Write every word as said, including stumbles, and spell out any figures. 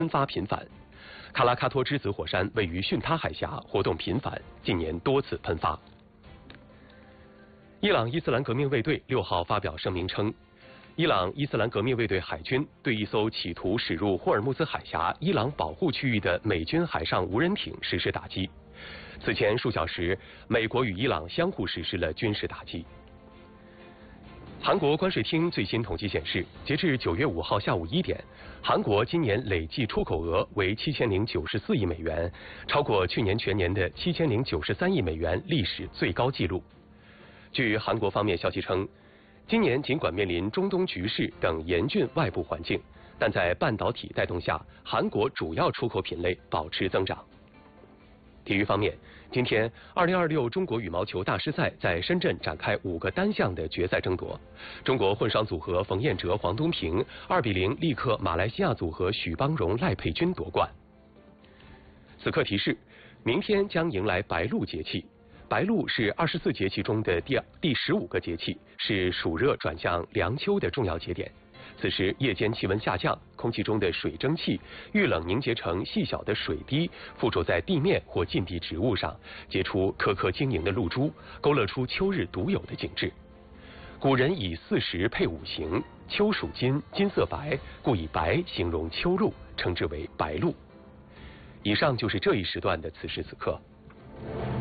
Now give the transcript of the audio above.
喷发频繁。卡拉喀托之子火山位于巽他海峡，活动频繁，近年多次喷发。伊朗伊斯兰革命卫队六号发表声明称，伊朗伊斯兰革命卫队海军对一艘企图驶入霍尔木兹海峡伊朗保护区域的美军海上无人艇实施打击。此前数小时，美国与伊朗相互实施了军事打击。韩国关税厅最新统计显示，截至九月五号下午一点，韩国今年累计出口额为七千零九十四亿美元，超过去年全年的七千零九十三亿美元历史最高纪录。据韩国方面消息称，今年尽管面临中东局势等严峻外部环境，但在半导体带动下，韩国主要出口品类保持增长。体育方面，今天二零二六中国羽毛球大师赛在深圳展开五个单项的决赛争夺。中国混双组合冯彦哲、黄东萍二比零力克马来西亚组合许邦荣、赖佩君夺冠。此刻提示，明天将迎来白露节气。白露是二十四节气中的第第十五个节气，是暑热转向凉秋的重要节点。此时夜间气温下降，空气中的水蒸气遇冷凝结成细小的水滴，附着在地面或近地植物上，结出颗颗晶莹的露珠，勾勒出秋日独有的景致。古人以四时配五行，秋属金，金色白，故以白形容秋露，称之为白露。以上就是这一时段的此时此刻。